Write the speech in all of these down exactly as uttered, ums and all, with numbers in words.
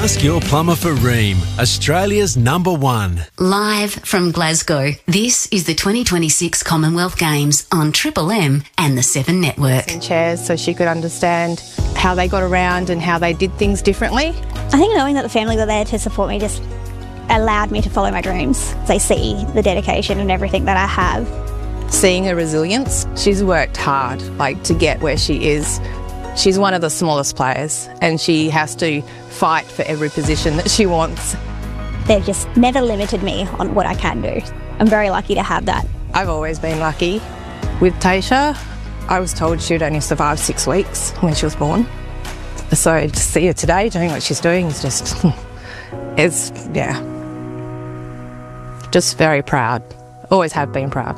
Ask your plumber for Rheem, Australia's number one. Live from Glasgow, this is the twenty twenty-six Commonwealth Games on Triple M and the Seven Network. In chairs so she could understand how they got around and how they did things differently. I think knowing that the family were there to support me just allowed me to follow my dreams. They see the dedication and everything that I have. Seeing her resilience, she's worked hard, like, to get where she is. She's one of the smallest players and she has to fight for every position that she wants. They've just never limited me on what I can do. I'm very lucky to have that. I've always been lucky. With Tasha, I was told she'd only survive six weeks when she was born. So to see her today doing what she's doing is just, it's, yeah, just very proud. Always have been proud.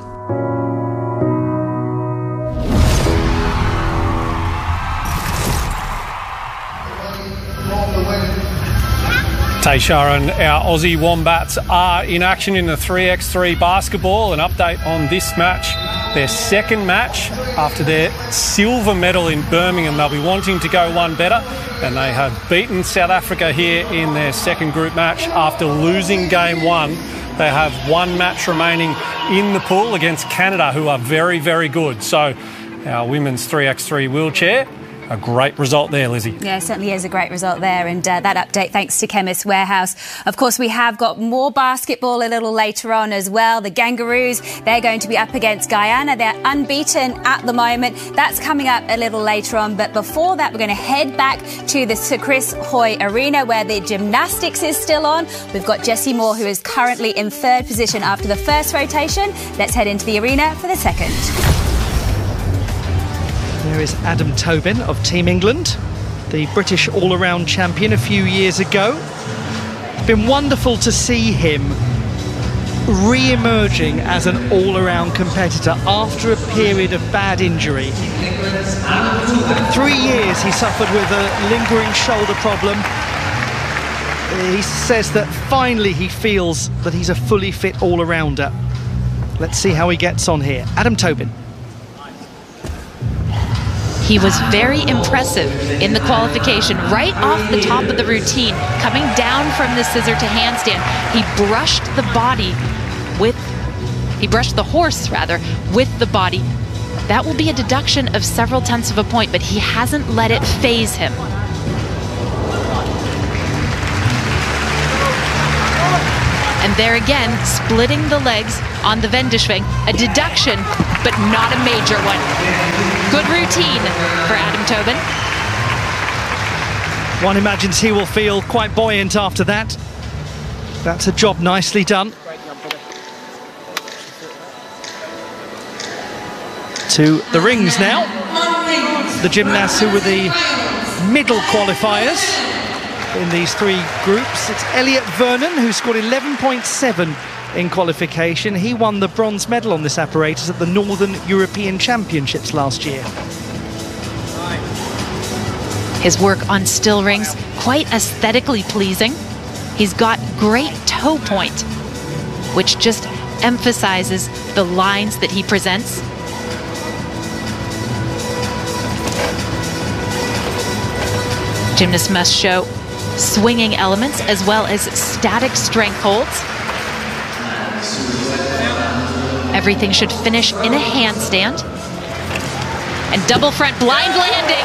Tasha and our Aussie Wombats are in action in the three by three basketball. An update on this match, their second match after their silver medal in Birmingham. They'll be wanting to go one better, and they have beaten South Africa here in their second group match after losing game one. They have one match remaining in the pool against Canada, who are very, very good. So our women's three by three wheelchair, a great result there, Lizzie. Yeah, it certainly is a great result there. And uh, that update thanks to Chemist Warehouse. Of course, we have got more basketball a little later on as well. The Kangaroos, they're going to be up against Guyana. They're unbeaten at the moment. That's coming up a little later on. But before that, we're going to head back to the Sir Chris Hoy Arena where the gymnastics is still on. We've got Jessie Moore, who is currently in third position after the first rotation. Let's head into the arena for the second. There is Adam Tobin of Team England, the British all-around champion a few years ago. It's been wonderful to see him re-emerging as an all-around competitor after a period of bad injury. For three years he suffered with a lingering shoulder problem. He says that finally he feels that he's a fully fit all-arounder. Let's see how he gets on here. Adam Tobin. He was very impressive in the qualification, right off the top of the routine, coming down from the scissor to handstand. He brushed the body with, he brushed the horse rather, with the body. That will be a deduction of several tenths of a point, but he hasn't let it phase him. And there again, splitting the legs on the Wendeschwing, a deduction, but not a major one. Good routine for Adam Tobin. One imagines he will feel quite buoyant after that. That's a job nicely done. To the rings now. The gymnasts who were the middle qualifiers in these three groups. It's Elliot Vernon, who scored eleven point seven in qualification. He won the bronze medal on this apparatus at the Northern European Championships last year. His work on still rings, quite aesthetically pleasing. He's got great toe point, which just emphasizes the lines that he presents. Gymnasts must show swinging elements as well as static strength holds. Everything should finish in a handstand. And double front blind landing.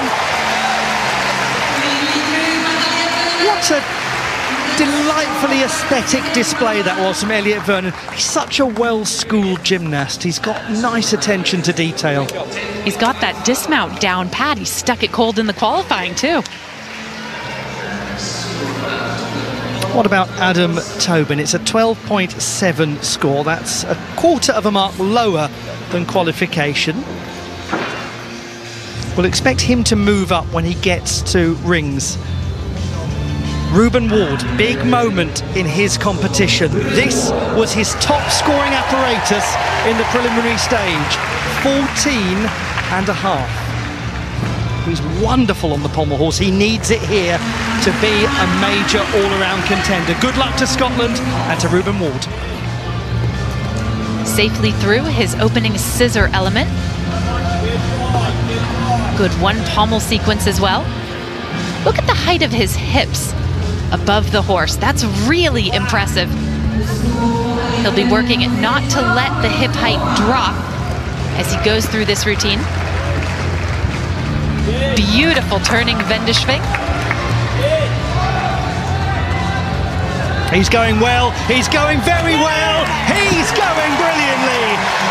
What a delightfully aesthetic display that was from Elliot Vernon. He's such a well-schooled gymnast. He's got nice attention to detail. He's got that dismount down pat. He stuck it cold in the qualifying too. What about Adam Tobin? It's a twelve point seven score. That's a quarter of a mark lower than qualification. We'll expect him to move up when he gets to rings. Ruben Ward, big moment in his competition. This was his top scoring apparatus in the preliminary stage, fourteen and a half. He's wonderful on the pommel horse. He needs it here to be a major all-around contender. Good luck to Scotland and to Ruben Ward. Safely through his opening scissor element. Good one pommel sequence as well. Look at the height of his hips. above the horse. That's really impressive. He'll be working not to let the hip height drop as he goes through this routine. Beautiful turning Wendeschwing. He's going well, he's going very well, he's going brilliantly!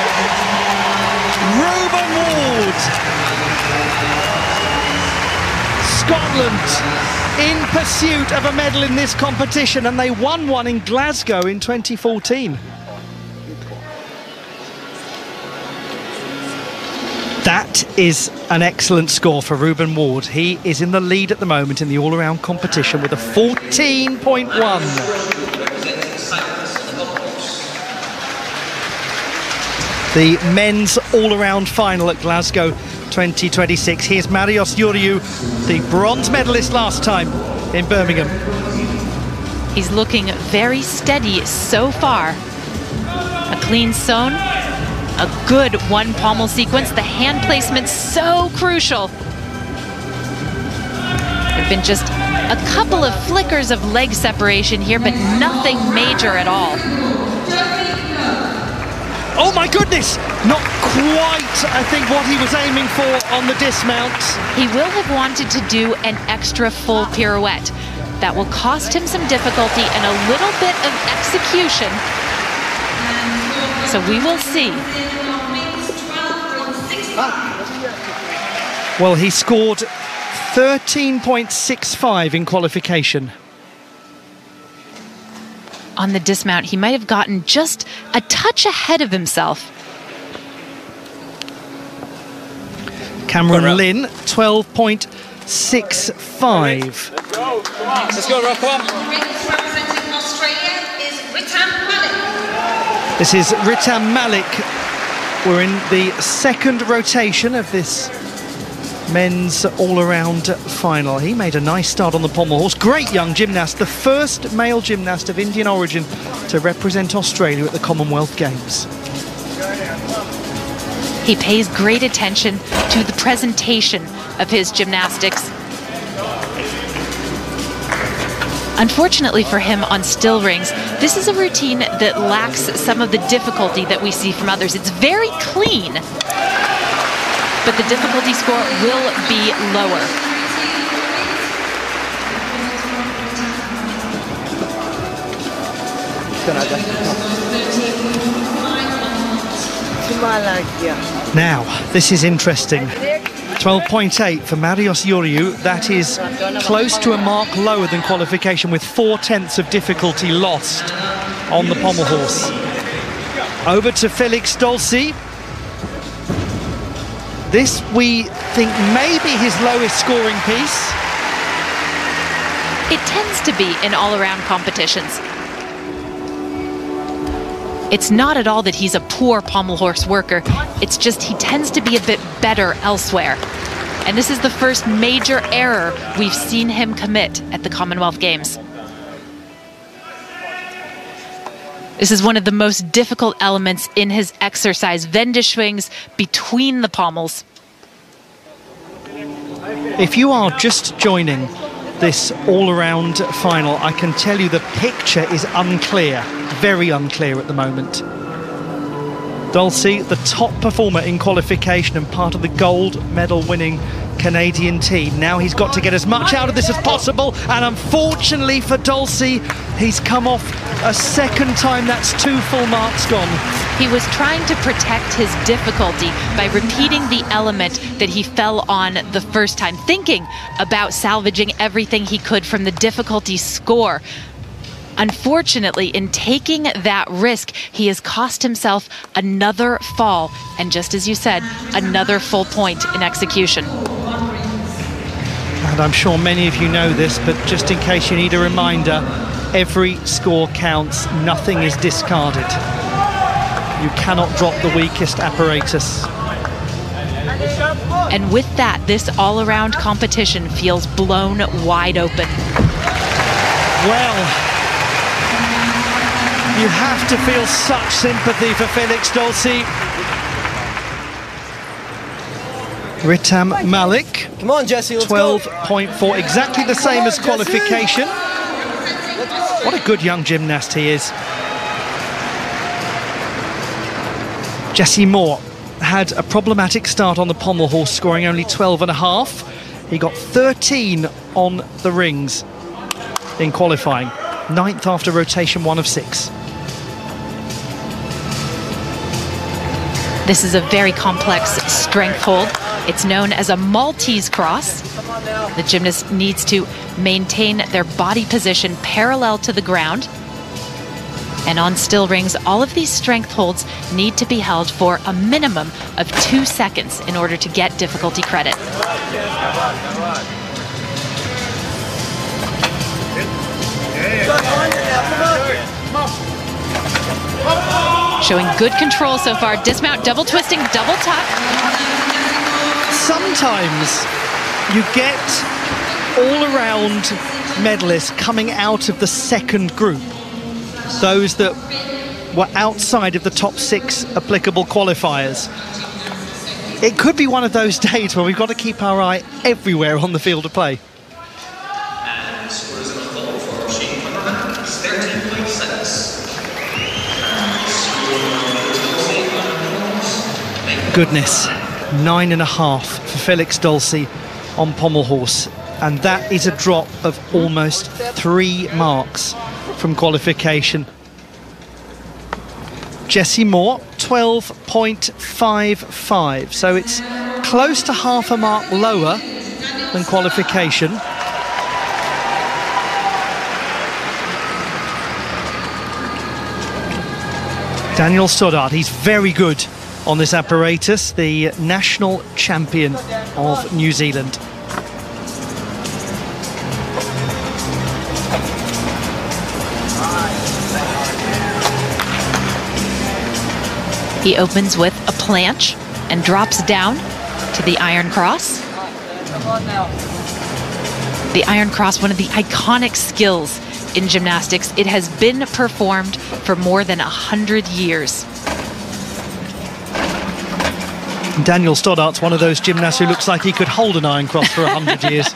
Ruben Ward! Scotland in pursuit of a medal in this competition, and they won one in Glasgow in twenty fourteen. That is an excellent score for Ruben Ward. He is in the lead at the moment in the all-around competition with a fourteen point one. The men's all-around final at Glasgow twenty twenty-six. Here's Marios Iuriu, the bronze medalist last time in Birmingham. He's looking very steady so far. A clean sewn, a good one pommel sequence. The hand placement so crucial. There've been just a couple of flickers of leg separation here, but nothing major at all. Oh my goodness! Not quite, I think, what he was aiming for on the dismount. He will have wanted to do an extra full pirouette. That will cost him some difficulty and a little bit of execution. So we will see. Well, he scored thirteen point six five in qualification. On the dismount, he might have gotten just a touch ahead of himself. Cameron Lynn, twelve point six five. Let's go, come on. Let's go, Rob, come on. Representing Australia is Ritam Malik. This is Ritam Malik. We're in the second rotation of this men's all-around final. He made a nice start on the pommel horse. Great young gymnast, the first male gymnast of Indian origin to represent Australia at the Commonwealth Games. He pays great attention to the presentation of his gymnastics. Unfortunately for him on still rings, this is a routine that lacks some of the difficulty that we see from others. It's very clean, but the difficulty score will be lower. Now, this is interesting. twelve point eight for Marios Iuriu. That is close to a mark lower than qualification, with four tenths of difficulty lost on the pommel horse. Over to Felix Dolci. This, we think, may be his lowest scoring piece. It tends to be in all-around competitions. It's not at all that he's a poor pommel horse worker. It's just he tends to be a bit better elsewhere. And this is the first major error we've seen him commit at the Commonwealth Games. This is one of the most difficult elements in his exercise, Wendeschwings between the pommels. If you are just joining this all-around final, I can tell you the picture is unclear, very unclear at the moment. Dolci, the top performer in qualification and part of the gold medal winning Canadian team. Now he's got to get as much out of this as possible, and unfortunately for Dolci, he's come off a second time. That's two full marks gone. He was trying to protect his difficulty by repeating the element that he fell on the first time, thinking about salvaging everything he could from the difficulty score. Unfortunately, in taking that risk, he has cost himself another fall, and just as you said, another full point in execution. And I'm sure many of you know this, but just in case you need a reminder, every score counts, nothing is discarded. You cannot drop the weakest apparatus. And with that, this all-around competition feels blown wide open. Well, you have to feel such sympathy for Felix Dolci. Ritam Malik. Come on, Jesse, let's twelve point four, exactly the same as qualification. What a good young gymnast he is. Jesse Moore had a problematic start on the pommel horse, scoring only twelve and a half. He got thirteen on the rings in qualifying, ninth after rotation one of six. This is a very complex strength hold. It's known as a Maltese cross. The gymnast needs to maintain their body position parallel to the ground. And on still rings, all of these strength holds need to be held for a minimum of two seconds in order to get difficulty credit. Showing good control so far. Dismount, double twisting, double tuck. Sometimes you get all-around medalists coming out of the second group, those that were outside of the top six applicable qualifiers. It could be one of those days where we've got to keep our eye everywhere on the field of play. Goodness, nine and a half for Felix Dulcie on pommel horse, and that is a drop of almost three marks from qualification. Jesse Moore, twelve point five five, so it's close to half a mark lower than qualification. Daniel Stoddart, he's very good on this apparatus, the national champion of New Zealand. He opens with a planche and drops down to the iron cross. The iron cross, one of the iconic skills in gymnastics. It has been performed for more than a hundred years. Daniel Stoddart's one of those gymnasts who looks like he could hold an iron cross for a hundred years.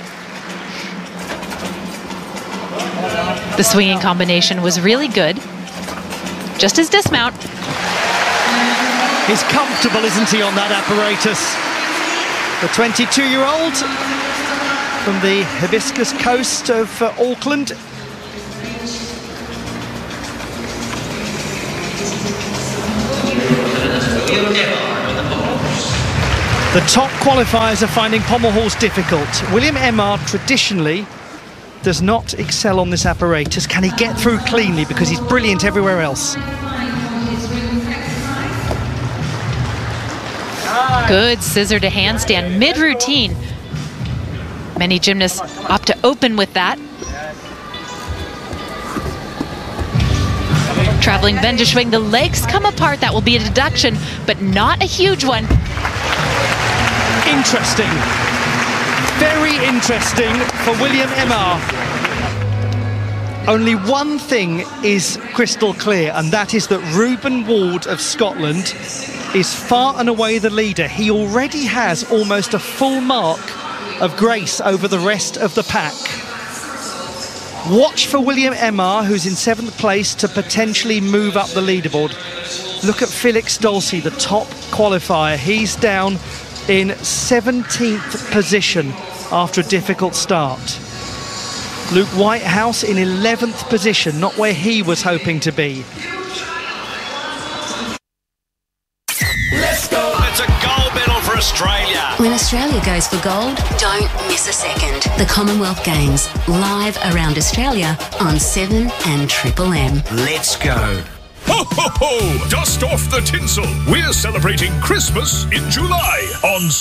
The swinging combination was really good. Just his dismount. He's comfortable, isn't he, on that apparatus? The twenty-two-year-old from the Hibiscus coast of uh, Auckland. The top qualifiers are finding pommel horse difficult. William Emard traditionally does not excel on this apparatus. Can he get through cleanly, because he's brilliant everywhere else? Good scissor to handstand mid-routine. Many gymnasts opt to open with that. Traveling bend to swing, the legs come apart. That will be a deduction, but not a huge one. Interesting. Very interesting for William Emard. Only one thing is crystal clear, and that is that Ruben Ward of Scotland is far and away the leader. He already has almost a full mark of grace over the rest of the pack. Watch for William Emard, who's in seventh place, to potentially move up the leaderboard. Look at Felix Dulcie, the top qualifier. He's down in seventeenth position after a difficult start. Luke Whitehouse in eleventh position, not where he was hoping to be. Let's go! It's a gold medal for Australia. When Australia goes for gold, don't miss a second. The Commonwealth Games, live around Australia on seven and Triple M. Let's go. Ho, ho, ho! Dust off the tinsel. We're celebrating Christmas in July on